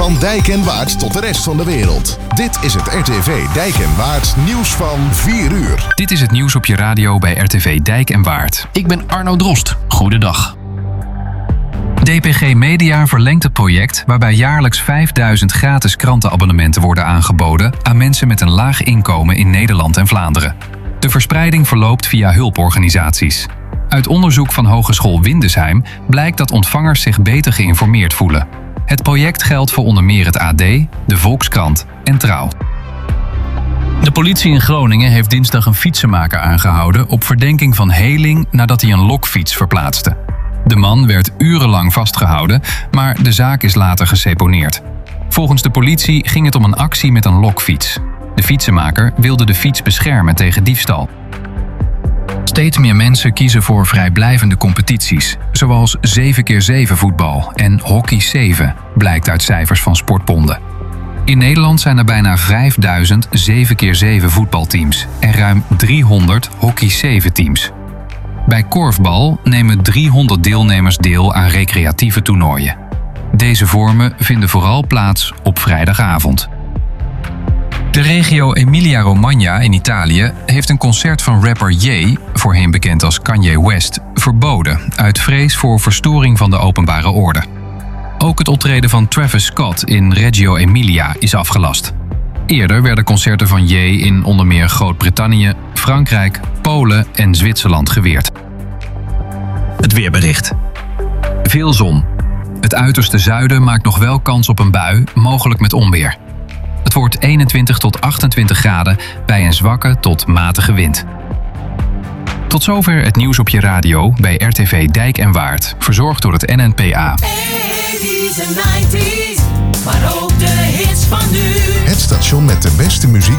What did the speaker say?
Van Dijk en Waard tot de rest van de wereld. Dit is het RTV Dijk en Waard nieuws van 4 uur. Dit is het nieuws op je radio bij RTV Dijk en Waard. Ik ben Arno Drost. Goedendag. DPG Media verlengt het project waarbij jaarlijks 5000 gratis krantenabonnementen worden aangeboden aan mensen met een laag inkomen in Nederland en Vlaanderen. De verspreiding verloopt via hulporganisaties. Uit onderzoek van Hogeschool Windesheim blijkt dat ontvangers zich beter geïnformeerd voelen. Het project geldt voor onder meer het AD, de Volkskrant en Trouw. De politie in Groningen heeft dinsdag een fietsenmaker aangehouden op verdenking van heling nadat hij een lokfiets verplaatste. De man werd urenlang vastgehouden, maar de zaak is later geseponeerd. Volgens de politie ging het om een actie met een lokfiets. De fietsenmaker wilde de fiets beschermen tegen diefstal. Steeds meer mensen kiezen voor vrijblijvende competities, zoals 7x7 voetbal en hockey 7, blijkt uit cijfers van Sportbonden. In Nederland zijn er bijna 5000 7x7 voetbalteams en ruim 300 hockey 7 teams. Bij korfbal nemen 300 deelnemers deel aan recreatieve toernooien. Deze vormen vinden vooral plaats op vrijdagavond. De regio Emilia-Romagna in Italië heeft een concert van rapper Ye, voorheen bekend als Kanye West, verboden uit vrees voor verstoring van de openbare orde. Ook het optreden van Travis Scott in Reggio Emilia is afgelast. Eerder werden concerten van Ye in onder meer Groot-Brittannië, Frankrijk, Polen en Zwitserland geweerd. Het weerbericht. Veel zon. Het uiterste zuiden maakt nog wel kans op een bui, mogelijk met onweer. Het wordt 21 tot 28 graden bij een zwakke tot matige wind. Tot zover het nieuws op je radio bij RTV Dijk en Waard, verzorgd door het NNPA. 80s en 90s, maar ook de hits van nu. Het station met de beste muziek